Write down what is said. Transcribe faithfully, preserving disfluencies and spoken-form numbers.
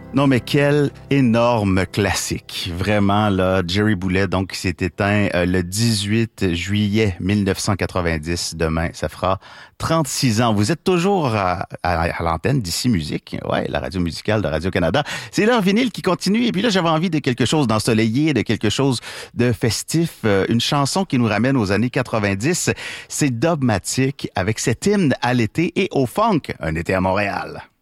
Non, mais quel énorme classique. Vraiment, là, Jerry Boulet, donc, qui s'est éteint euh, le dix-huit juillet mille neuf cent quatre-vingt-dix. Demain, ça fera trente-six ans. Vous êtes toujours à, à, à l'antenne d'Ici Musique, ouais, la radio musicale de Radio-Canada. C'est l'heure vinyle qui continue. Et puis là, j'avais envie de quelque chose d'ensoleillé, de quelque chose de festif. Euh, une chanson qui nous ramène aux années quatre-vingt-dix. C'est Dubmatique avec cet hymne à l'été et au funk, un été à Montréal.